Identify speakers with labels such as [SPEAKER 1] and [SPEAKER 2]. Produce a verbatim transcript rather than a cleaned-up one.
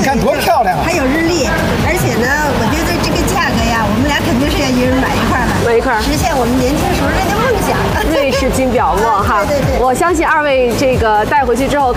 [SPEAKER 1] 看多漂亮啊！
[SPEAKER 2] 还有日历，而且呢，我觉得这个价格呀，我们俩肯定是要一人买一块了，
[SPEAKER 3] 买一块，
[SPEAKER 2] 实现我们年轻时候那个梦想。
[SPEAKER 3] 瑞士金表墨哈，
[SPEAKER 2] 对对对，
[SPEAKER 3] 我相信二位这个带回去之后。